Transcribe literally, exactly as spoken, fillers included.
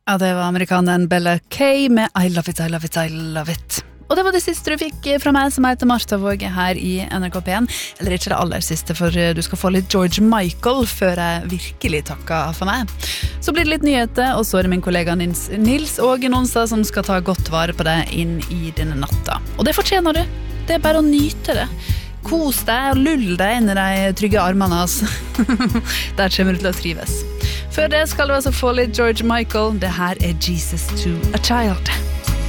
Ja, det var amerikaneren Bella Kay med I Love It, I Love It, I Love It. Og det var det siste du fikk fra meg, som heter Martha Våge her i N R K P en. Eller ikke det aller siste, for du skal få litt George Michael før jeg virkelig takker for meg. Så blir det litt nyheter, og så er det min kollega Nils, Nils og Nonsa som skal ta godt vare på deg inn i denne natta. Og det fortjener du. Det er bare å nyte det. Kos deg og lull deg inn i de trygge armene, altså. Der kommer du til å trives. Før det skal du altså få litt George Michael. Det her er Jesus to a Child.